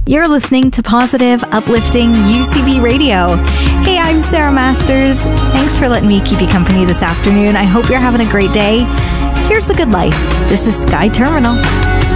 You're listening to Positive, Uplifting UCB Radio. Hey, I'm Sarah Masters. Thanks for letting me keep you company this afternoon. I hope you're having a great day. Here's the good life. This is Sky Terminal.